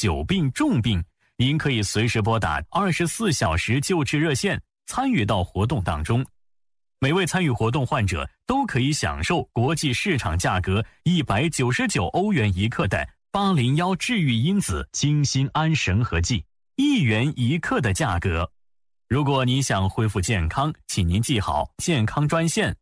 久病重病，您可以随时拨打24小时救治热线，参与到活动当中。每位参与活动患者都可以享受国际市场价格199欧元1克的801治愈因子精心安神和剂，1元1克的价格。如果您想恢复健康，请您记好健康专线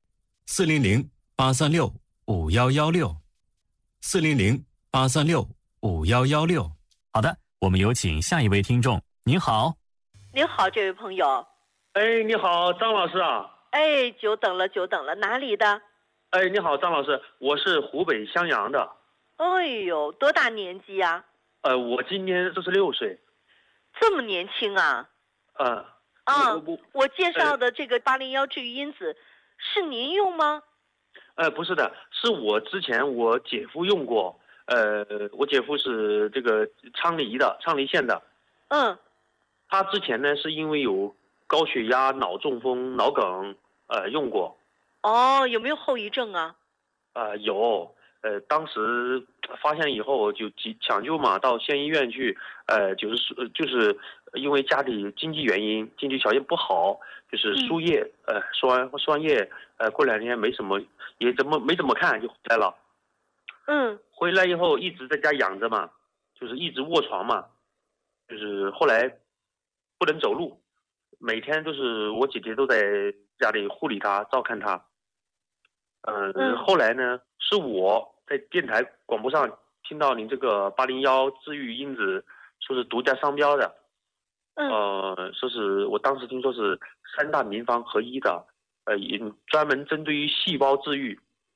400-836-5116，400-836-5116。好的，我们有请下一位听众。您好。 您好，这位朋友。 哎，你好，张老师啊。 哎，久等了，哪里的？ 哎，你好，张老师，我是湖北襄阳的。 哎呦，多大年纪呀？ 我今年46岁。 这么年轻啊？我介绍的这个801治愈因子，是您用吗？ 不是的，是我之前我姐夫用过。我姐夫是这个昌黎县的。他之前呢是因为有高血压、脑中风、脑梗，用过。 哦，有没有后遗症啊？ 有。当时发现以后就抢救嘛，到县医院去。就是因为家里经济原因，经济条件不好，就是输液。输完液，过2天没什么，也没怎么看就回来了。回来以后一直在家养着嘛，就是一直卧床嘛，就是后来不能走路。每天都是我姐姐都在家里护理他，照看他。后来呢，是我在电台广播上听到您这个801治愈因子说是独家商标的。说是我当时听说是3大名方合一的，专门针对于细胞治愈。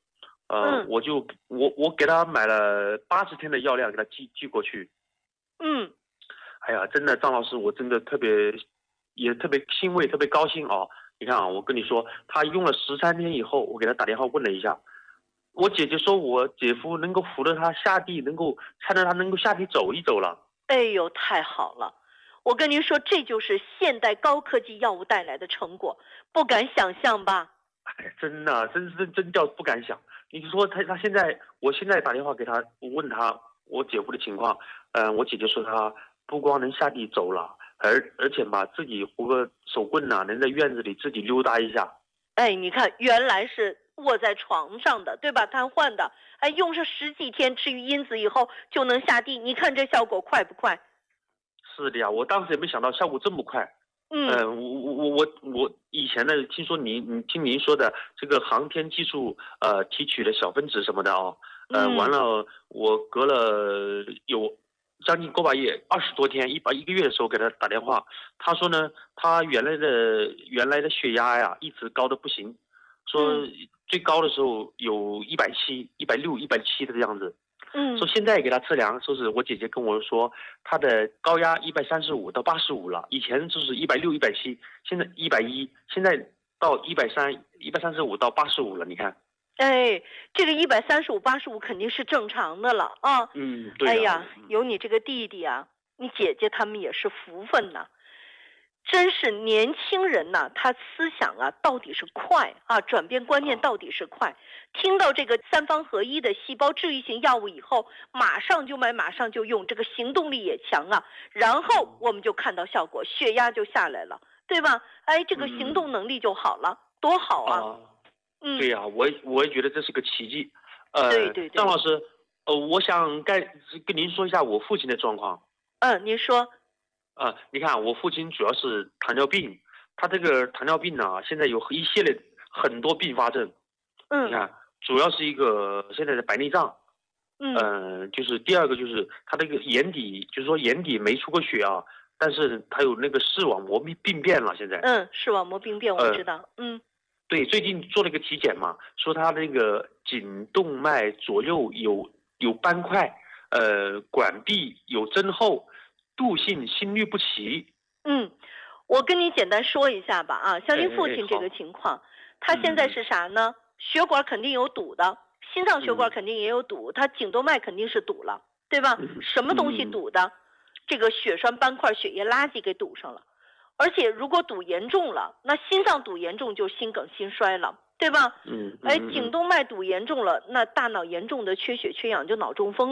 我给他买了80天的药量，给他寄过去。哎呀，真的张老师，我真的特别欣慰，特别高兴啊！你看啊，我跟你说，他用了13天以后，我给他打电话问了一下，我姐姐说我姐夫能够扶着他下地，看着他能够下地走一走了。 哎呦，太好了！我跟您说，这就是现代高科技药物带来的成果，不敢想象吧？ 哎，真的，真叫不敢想。你说我现在打电话给他，问他我姐夫的情况。我姐姐说他不光能下地走了，而且吧，自己扶个手棍呐，能在院子里自己溜达一下。 哎，你看，原来是卧在床上的，对吧？瘫痪的，哎，用上10几天治愈因子以后就能下地，你看这效果快不快？ 是的呀，我当时也没想到效果这么快。我以前呢，听说听您说的这个航天技术，提取的小分子什么的啊，完了，我隔了有将近个把月，20多天，一个月的时候给他打电话，他说呢，他原来的血压呀一直高的不行，说最高的时候有170、160、170的样子。说现在给他测量，说是我姐姐跟我说，他的高压135到85了，以前就是160、170，现在110，现在到130、135到85了，你看。 哎，这个135、85肯定是正常的了啊。 对。 哎呀，有你这个弟弟啊，你姐姐他们也是福分呐。真是年轻人呐，他思想啊到底是快啊，转变观念到底是快。听到这个3方合一的细胞治愈型药物以后，马上就买，马上就用，这个行动力也强啊。然后我们就看到效果，血压就下来了，对吧？哎，这个行动能力就好了，多好啊！ 对呀，我也觉得这是个奇迹。 对， 张老师，我想跟您说一下我父亲的状况。 您说。 你看，我父亲主要是糖尿病，他这个糖尿病呢，现在有一系列很多并发症。你看，主要是一个现在的白内障。就是第二个就是他这个眼底，就是说眼底没出过血啊，但是他有那个视网膜病变了，现在。 视网膜病变我知道。 对，最近做了个体检嘛，说他那个颈动脉左右有斑块，管壁有增厚。度性心律不齐。 我跟你简单说一下吧啊，像您父亲这个情况，他现在是啥呢？血管肯定有堵的，心脏血管肯定也有堵，他颈动脉肯定是堵了，对吧？什么东西堵的？这个血栓斑块、血液垃圾给堵上了，而且如果堵严重了，那心脏堵严重就心梗、心衰了，对吧？颈动脉堵严重了，那大脑严重的缺血缺氧就脑中风了。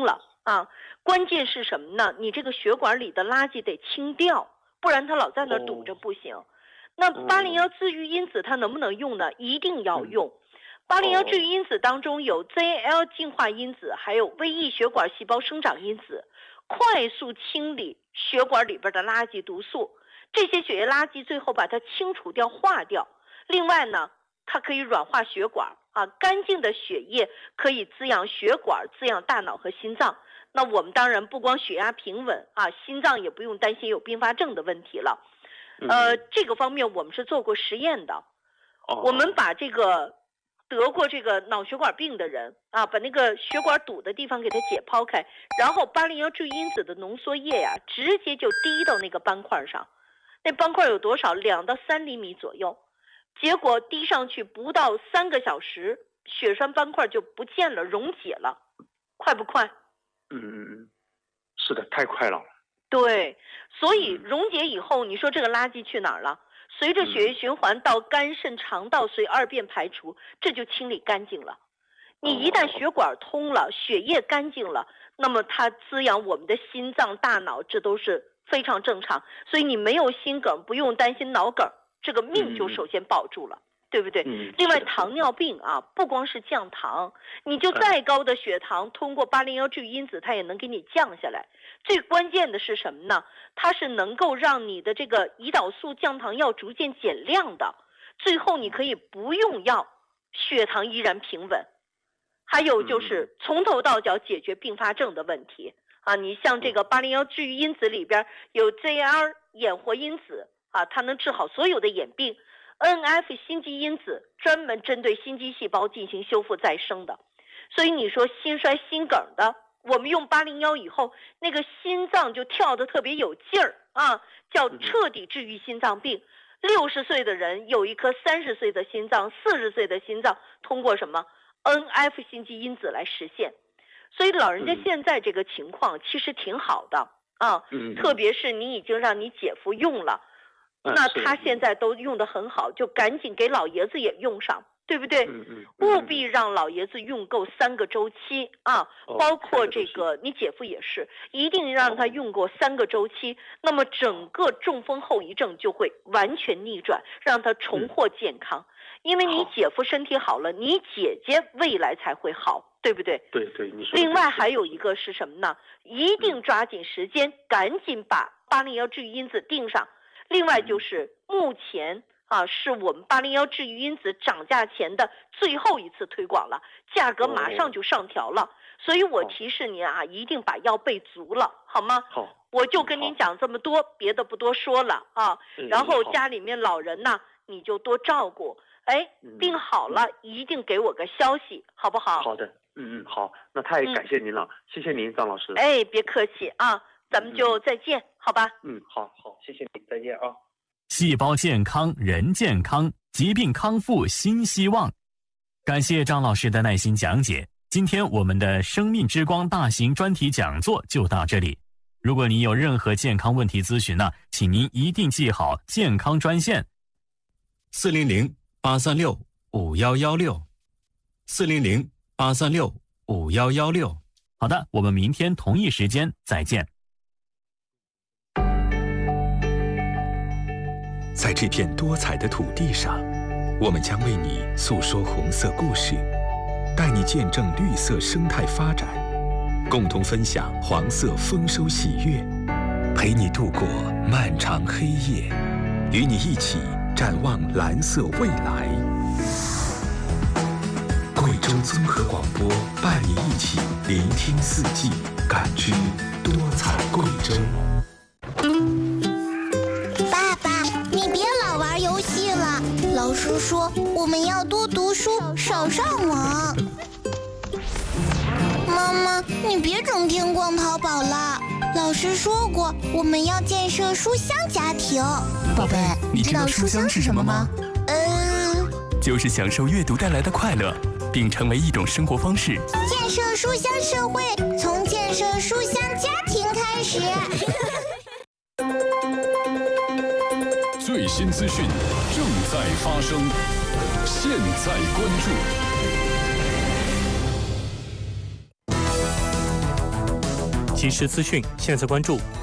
啊。关键是什么呢？你这个血管里的垃圾得清掉，不然它老在那儿堵着不行。那801治愈因子它能不能用呢？一定要用。801治愈因子当中有 ZAL 净化因子，还有微异血管细胞生长因子，快速清理血管里边的垃圾毒素，这些血液垃圾最后把它清除掉化掉。另外呢，它可以软化血管啊，干净的血液可以滋养血管，滋养大脑和心脏。那我们当然不光血压平稳啊，心脏也不用担心有并发症的问题了。这个方面我们是做过实验的。我们把这个得过这个脑血管病的人啊，把那个血管堵的地方给它解剖开，然后801治愈因子的浓缩液呀，直接就滴到那个斑块上。那斑块有多少？2到3厘米左右。结果滴上去不到3个小时，血栓斑块就不见了，溶解了，快不快？ 是的，太快了。 对，所以溶解以后，你说这个垃圾去哪儿了？随着血液循环到肝肾肠道随二便排除，这就清理干净了。你一旦血管通了，血液干净了，那么它滋养我们的心脏、大脑，这都是非常正常。所以你没有心梗，不用担心脑梗，这个命就首先保住了。对不对？另外糖尿病啊，不光是降糖，你就再高的血糖，通过801治愈因子，它也能给你降下来。最关键的是什么呢？它是能够让你的这个胰岛素降糖药逐渐减量的，最后你可以不用药，血糖依然平稳。还有就是从头到脚解决并发症的问题啊，你像这个801治愈因子里边有 ZR 眼活因子啊，它能治好所有的眼病。NF 心肌因子专门针对心肌细胞进行修复再生的，所以你说心衰心梗的，我们用801以后，那个心脏就跳得特别有劲儿啊，叫彻底治愈心脏病。60岁的人有一颗30岁的心脏，40岁的心脏，通过什么 NF 心肌因子来实现。所以老人家现在这个情况其实挺好的啊，特别是你已经让你姐夫用了。那他现在都用得很好，就赶紧给老爷子也用上，对不对？务必让老爷子用够3个周期啊，包括这个你姐夫也是，一定让他用过3个周期，那么整个中风后遗症就会完全逆转，让他重获健康。因为你姐夫身体好了，你姐姐未来才会好，对不对？ 对，你说。 另外还有一个是什么呢？一定抓紧时间，赶紧把801治愈因子定上。另外就是目前啊，是我们801治愈因子涨价前的最后一次推广了，价格马上就上调了，所以我提示您啊，一定把药备足了，好吗？ 好， 我就跟您讲这么多，别的不多说了啊。然后家里面老人呢，你就多照顾。哎，病好了一定给我个消息，好不好？ 好的，好，那太感谢您了，谢谢您，张老师。 哎，别客气啊。咱们就再见，好吧？ 好，谢谢你，再见啊！ 细胞健康，人健康，疾病康复新希望。感谢张老师的耐心讲解。今天我们的生命之光大型专题讲座就到这里。如果您有任何健康问题咨询呢，请您一定记好健康专线400-836-5116，400-836-5116。好的，我们明天同一时间再见。 在这片多彩的土地上，我们将为你诉说红色故事，带你见证绿色生态发展，共同分享黄色丰收喜悦，陪你度过漫长黑夜，与你一起展望蓝色未来。贵州综合广播伴你一起聆听四季，感知多彩贵州。 老师说我们要多读书，少上网。妈妈，你别整天逛淘宝了。老师说过，我们要建设书香家庭。 宝贝，你知道书香是什么吗？ 就是享受阅读带来的快乐，并成为一种生活方式。 建设书香社会，从建设书香家庭开始。 最新资讯正在发生，现在关注。 即时资讯，现在关注